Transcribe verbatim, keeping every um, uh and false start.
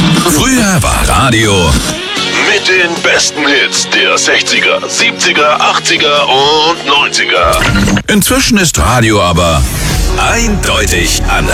Früher war Radio mit den besten Hits der sechziger, siebziger, achtziger und neunziger. Inzwischen ist Radio aber eindeutig anders.